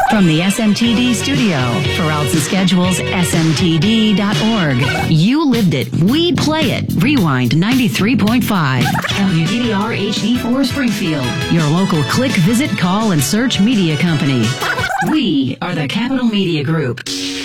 From the SMTD studio, for outs and schedules, smtd.org. You lived it. We play it. Rewind 93.5. WDDR HD4 Springfield. Your local click, visit, call, and search media company. We are the Capital Media Group.